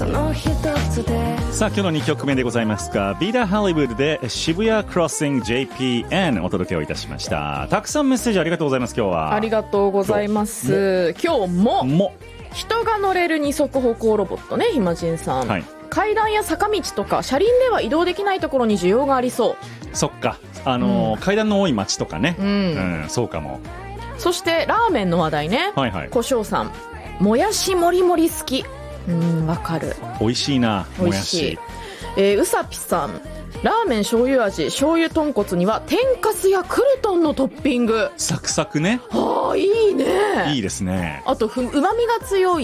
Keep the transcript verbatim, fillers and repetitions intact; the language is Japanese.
の一つで。 さあ今日のにきょくめでございますが、ビーダーハリウッドで渋谷クロッシング ジェーピーエヌ お届けをいたしました。たくさんメッセージありがとうございます。今日はありがとうございます。今日もも人が乗れる二足歩行ロボットね、ひまじんさん、はい、階段や坂道とか車輪では移動できないところに需要がありそう。 そっか、あのーうん、階段の多い街とかね、 うんうん、そうかも。 そしてラーメンの話題ね、 はいはい、 胡椒さん、もやしもりもり好き。うん、わかる。 美味しいな、もやし。 えー、うさぴさん、ラーメン醤油味、醤油豚骨には天かすやクルトンのトッピング。 サクサクね。 はあ、いいね。 いいですね。 あとふ、うまみが強い